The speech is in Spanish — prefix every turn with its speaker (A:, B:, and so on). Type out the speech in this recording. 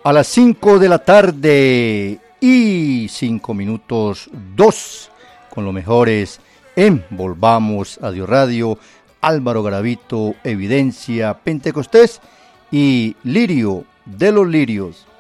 A: A las 5 de la tarde y 5 minutos 2, con lo mejores en Volvamos a Dios Radio, Álvaro Garavito, Evidencia, Pentecostés y Lirio de los Lirios.